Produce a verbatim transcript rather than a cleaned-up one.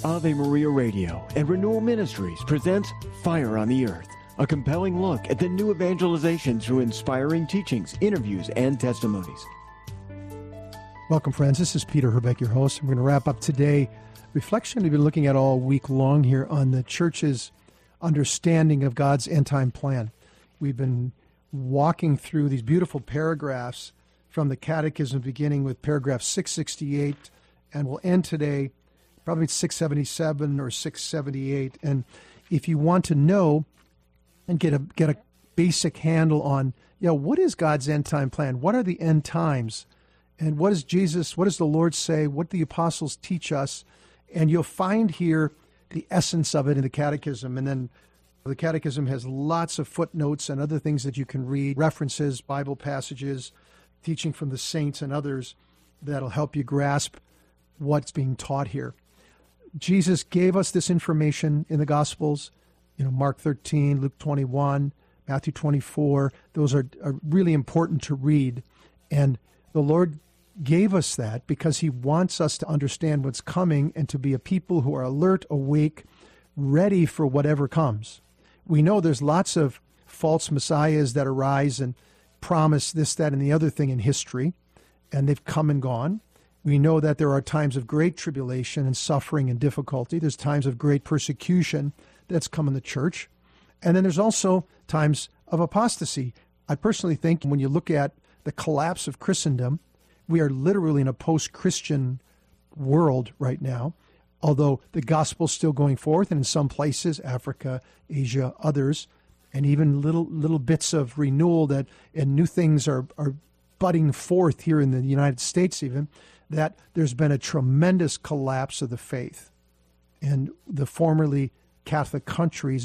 Ave Maria Radio and Renewal Ministries presents Fire on the Earth, a compelling look at the new evangelization through inspiring teachings, interviews, and testimonies. Welcome, friends. This is Peter Herbeck, your host. I'm going to wrap up today reflection we've been looking at all week long here on the church's understanding of God's end-time plan. We've been walking through these beautiful paragraphs from the Catechism, beginning with paragraph six sixty-eight, and we'll end today probably six seventy-seven or six seventy-eight. And if you want to know and get a get a basic handle on, you know, what is God's end-time plan? What are the end times? And what does Jesus, what does the Lord say? What do the apostles teach us? And you'll find here the essence of it in the Catechism. And then the Catechism has lots of footnotes and other things that you can read, references, Bible passages, teaching from the saints and others that'll help you grasp what's being taught here. Jesus gave us this information in the Gospels, you know, Mark thirteen, Luke twenty-one, Matthew twenty-four. Those are, are really important to read. And the Lord gave us that because he wants us to understand what's coming and to be a people who are alert, awake, ready for whatever comes. We know there's lots of false messiahs that arise and promise this, that, and the other thing in history, and they've come and gone. We know that there are times of great tribulation and suffering and difficulty. There's times of great persecution that's come in the church. And then there's also times of apostasy. I personally think when you look at the collapse of Christendom, we are literally in a post-Christian world right now, although the gospel's still going forth, and in some places, Africa, Asia, others, and even little little bits of renewal that and new things are, are budding forth here in the United States even, that there's been a tremendous collapse of the faith. And the formerly Catholic countries